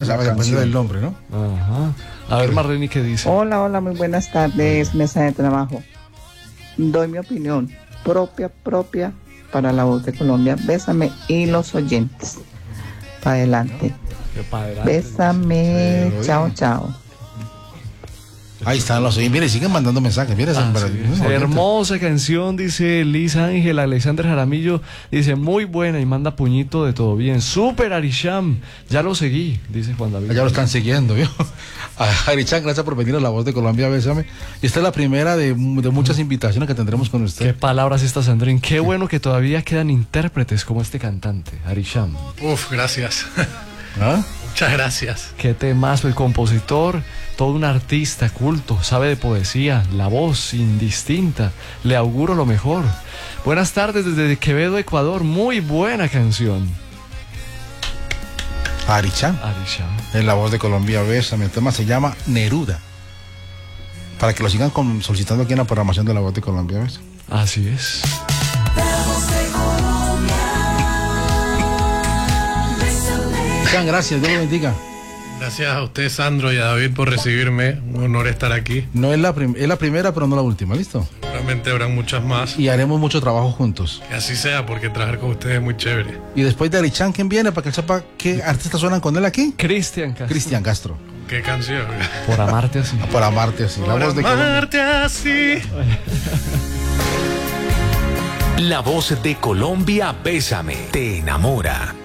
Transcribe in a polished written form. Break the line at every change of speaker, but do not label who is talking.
sabes aprender el nombre, ¿no?
Ajá. A ver, Marlene, ¿qué dice?
Hola, hola, muy buenas tardes, mesa de trabajo. Doy mi opinión propia para La Voz de Colombia. Bésame y los oyentes. Para adelante.
Que pa' adelante.
Bésame, chao, chao.
Ahí están los oyentes. Mire, siguen mandando mensajes. Mire,
hermosa canción, dice Liz Ángel. Alexander Jaramillo dice muy buena y manda puñito de todo bien. Super Arisham, ya lo seguí, dice Juan David.
Ya lo están siguiendo, ¿vio? Arisham, gracias por venir a La Voz de Colombia, bésame. Y esta es la primera de muchas invitaciones que tendremos con usted.
Qué palabras estas, Sandrín. Qué bueno que todavía quedan intérpretes como este cantante, Arisham.
Uf, gracias.
¿Ah?
Muchas gracias.
Qué temazo, el compositor, todo un artista culto, sabe de poesía, la voz indistinta, le auguro lo mejor. Buenas tardes desde Quevedo, Ecuador, muy buena canción.
Arisham. En La Voz de Colombia, bésame. El tema se llama Neruda. Para que lo sigan solicitando aquí en la programación de La Voz de Colombia, ¿ves?
Así es.
Gracias, Dios lo bendiga.
Gracias a usted, Sandro, y a David por recibirme. Un honor estar aquí.
No es la primera, pero no la última, ¿listo?
Seguramente habrán muchas más.
Y haremos mucho trabajo juntos.
Que así sea, porque trabajar con ustedes es muy chévere.
Y después de Arisham, ¿quién viene? Para que él sepa qué artistas suenan con él aquí.
Cristian
Castro.
¿Qué canción?
Por amarte así.
Por amarte así. La Voz de Colombia.
Amarte así.
La Voz de Colombia, bésame, te enamora.